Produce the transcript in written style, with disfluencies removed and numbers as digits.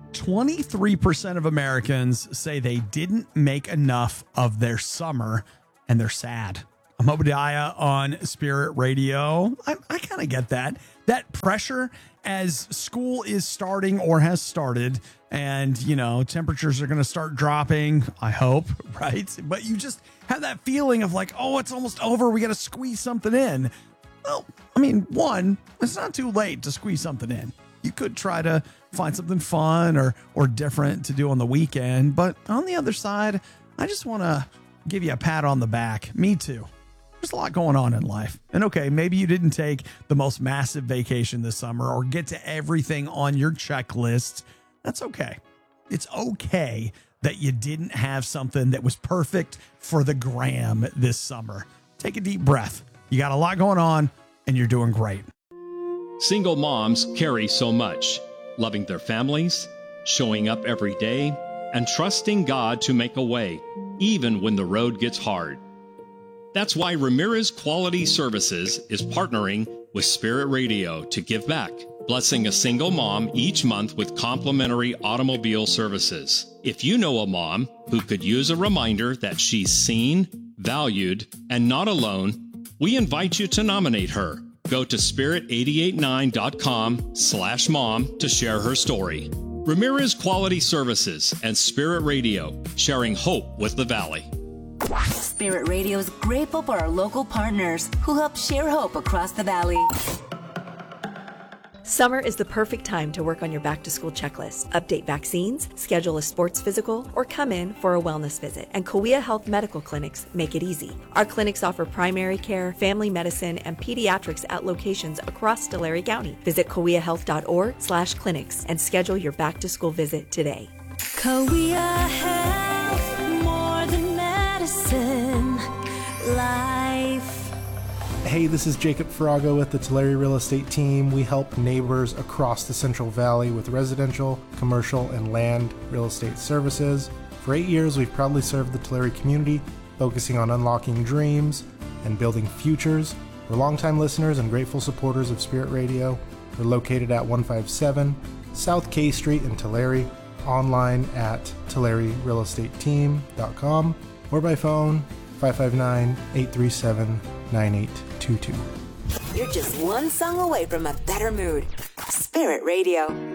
23% of Americans say they didn't make enough of their summer and they're sad. I'm Obadiah on Spirit Radio. I kind of get that. That pressure as school is starting or has started and, you know, temperatures are going to start dropping, I hope, right? But you just have that feeling of like, oh, it's almost over. We got to squeeze something in. Well, I mean, one, it's not too late to squeeze something in. You could try to find something fun or different to do on the weekend. But on the other side, I just want to give you a pat on the back. Me too. There's a lot going on in life. And okay, maybe you didn't take the most massive vacation this summer or get to everything on your checklist. That's okay. It's okay that you didn't have something that was perfect for the gram this summer. Take a deep breath. You got a lot going on and you're doing great. Single moms carry so much, loving their families, showing up every day, and trusting God to make a way, even when the road gets hard. That's why Ramirez Quality Services is partnering with Spirit Radio to give back, blessing a single mom each month with complimentary automobile services. If you know a mom who could use a reminder that she's seen, valued, and not alone, we invite you to nominate her. Go to spirit889.com/mom to share her story. Ramirez Quality Services and Spirit Radio, sharing hope with the Valley. Spirit Radio is grateful for our local partners who help share hope across the Valley. Summer is the perfect time to work on your back-to-school checklist, update vaccines, schedule a sports physical, or come in for a wellness visit. And Kauai Health Medical Clinics make it easy. Our clinics offer primary care, family medicine, and pediatrics at locations across Tulare County. Visit kauaihealth.org/clinics and schedule your back-to-school visit today. Kauai Health, more than medicine, life. Hey, this is Jacob Farago with the Tulare Real Estate Team. We help neighbors across the Central Valley with residential, commercial, and land real estate services. For 8 years, we've proudly served the Tulare community, focusing on unlocking dreams and building futures. We're longtime listeners and grateful supporters of Spirit Radio. We're located at 157 South K Street in Tulare, online at TulareRealEstateTeam.com, or by phone 559-837-9822. You're just one song away from a better mood. Spirit Radio.